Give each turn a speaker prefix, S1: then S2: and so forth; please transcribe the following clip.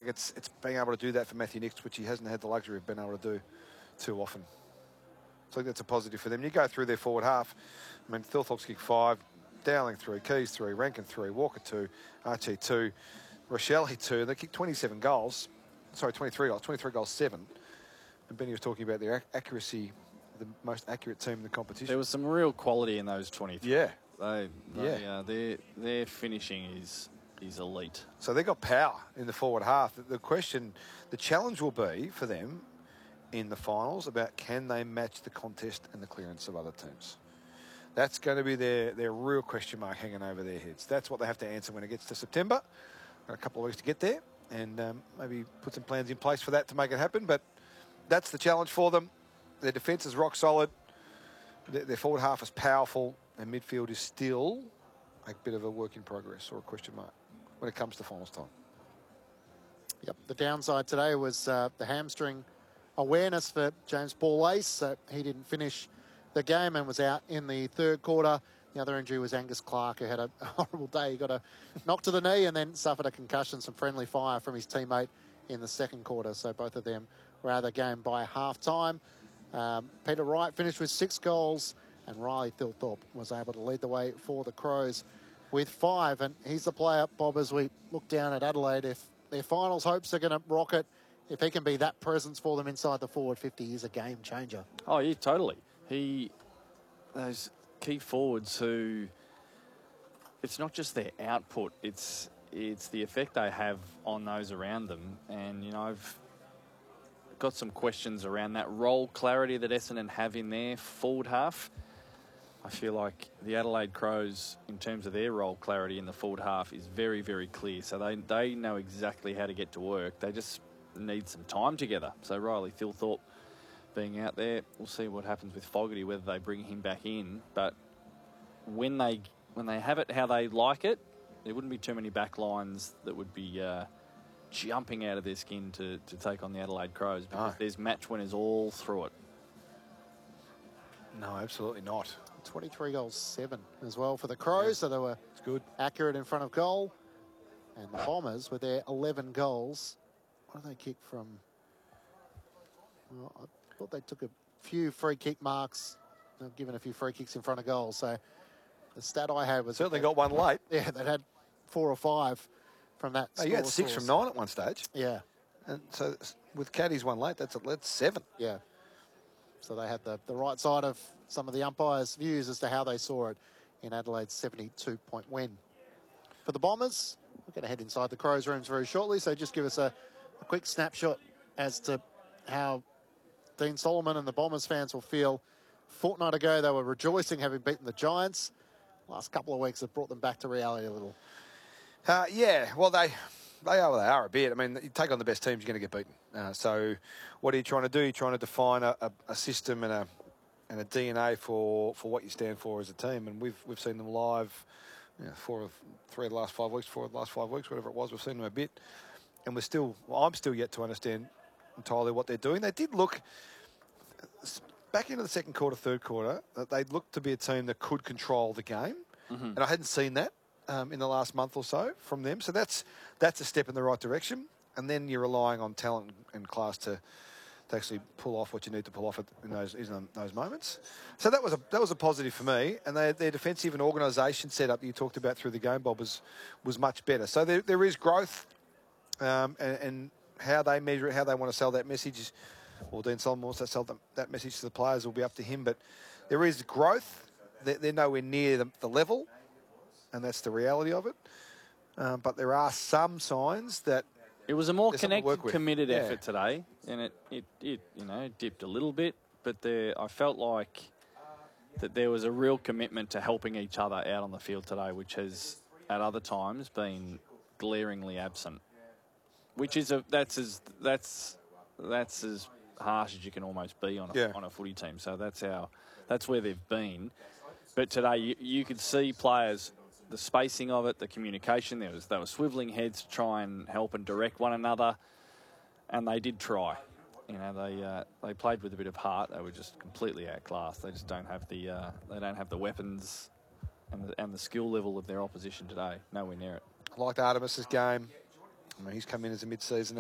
S1: it's being able to do that for Matthew Nicks, which he hasn't had the luxury of being able to do too often. So I think that's a positive for them. You go through their forward half. I mean, Thilthorpe's kicked 5, Dowling 3, Keys 3, Rankin 3, Walker 2, Archie 2, Rochelle 2. They kicked 27 goals. Sorry, 23 goals. 23 goals, 7. And Benny was talking about their accuracy, the most accurate team in the competition.
S2: There was some real quality in those 23.
S1: Yeah.
S2: Their finishing is elite.
S1: So they've got power in the forward half. The challenge will be for them in the finals about can they match the contest and the clearance of other teams. That's going to be their real question mark hanging over their heads. That's what they have to answer when it gets to September. Got a couple of weeks to get there and maybe put some plans in place for that to make it happen. But that's the challenge for them. Their defence is rock solid. Their forward half is powerful. And midfield is still a bit of a work in progress or a question mark when it comes to finals time.
S3: Yep, the downside today was the hamstring awareness for James Paul-Ace. He didn't finish the game and was out in the third quarter. The other injury was Angus Clark, who had a horrible day. He got a knock to the knee and then suffered a concussion, some friendly fire from his teammate in the second quarter. So both of them were out of the game by half-time. Peter Wright finished with 6 goals, and Riley Thilthorpe was able to lead the way for the Crows with 5. And he's the player, Bob, as we look down at Adelaide. If their finals hopes are going to rocket, if he can be that presence for them inside the forward 50, he's a game changer.
S2: Oh, yeah, totally. Those key forwards who, it's not just their output, it's the effect they have on those around them. And, you know, I've got some questions around that role clarity that Essendon have in their forward half. I feel like the Adelaide Crows, in terms of their role clarity in the forward half, is very, very clear. So they know exactly how to get to work. They just need some time together. So Riley Thilthorpe being out there, we'll see what happens with Fogarty, whether they bring him back in. But when they have it how they like it, there wouldn't be too many back lines that would be jumping out of their skin to take on the Adelaide Crows, because there's match winners all through it.
S1: No, absolutely not.
S3: 23 goals, 7 as well for the Crows, so they were accurate in front of goal. And the Bombers, with their 11 goals, what did they kick from? Well, I thought they took a few free kick marks. They've given a few free kicks in front of goal. So the stat I had was...
S1: Certainly got one late.
S3: Yeah, they'd had 4 or 5 from that.
S1: You had 6 from 9 at one stage.
S3: Yeah.
S1: And so with Caddy's one late, that's 7.
S3: Yeah. So they had the right side of some of the umpires' views as to how they saw it in Adelaide's 72-point win. For the Bombers, we're going to head inside the Crows rooms very shortly, so just give us a quick snapshot as to how Dean Solomon and the Bombers fans will feel. A fortnight ago, they were rejoicing having beaten the Giants. Last couple of weeks have brought them back to reality a little.
S1: Yeah, well, they are a bit. I mean, you take on the best teams, you're going to get beaten. So what are you trying to do? You're trying to define a system and a DNA for what you stand for as a team. And we've seen them live, 4 of the last 5 weeks, whatever it was. We've seen them a bit. And I'm still yet to understand entirely what they're doing. They did look, back into the second quarter, third quarter, they looked to be a team that could control the game. Mm-hmm. And I hadn't seen that in the last month or so from them. So that's a step in the right direction. And then you're relying on talent and class to actually pull off what you need to pull off in those moments. So that was a positive for me. And their defensive and organisation setup that you talked about through the game, Bob, was much better. So there is growth, and how they measure it, how they want to sell that message, or Dean Solomon wants to sell that message to the players, will be up to him. But there is growth. They're nowhere near the level, and that's the reality of it. But there are some signs that
S2: it was a more connected, committed effort today, and it dipped a little bit, but I felt like that there was a real commitment to helping each other out on the field today, which has at other times been glaringly absent. Which is that's as harsh as you can almost be on a footy team. So that's where they've been. But today you could see players, the spacing of it, the communication. They were swivelling heads to try and help and direct one another, and they did try. They played with a bit of heart. They were just completely outclassed. They just don't have the weapons and the skill level of their opposition today. Nowhere near it.
S1: I liked Artemis's game. I mean, he's come in as a mid-season